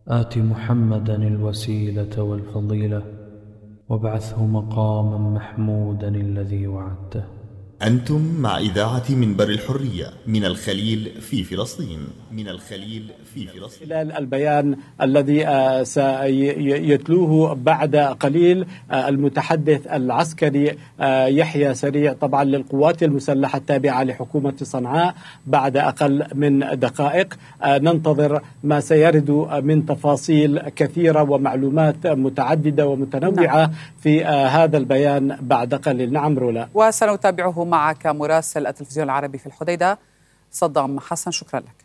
آت محمدا الوسيلة والفضيلة وابعثه مقاما محمودا الذي وعدته. أنتم مع إذاعة منبر الحرية من الخليل في فلسطين. خلال البيان الذي سيتلوه بعد قليل المتحدث العسكري يحيى سريع طبعا للقوات المسلحة التابعة لحكومة صنعاء بعد أقل من دقائق. ننتظر ما سيرد من تفاصيل كثيرة ومعلومات متعددة ومتنوعة في هذا البيان بعد قليل. نعم رولا، وسنتابعه معك مراسل التلفزيون العربي في الحديدة صدام حسن، شكرا لك.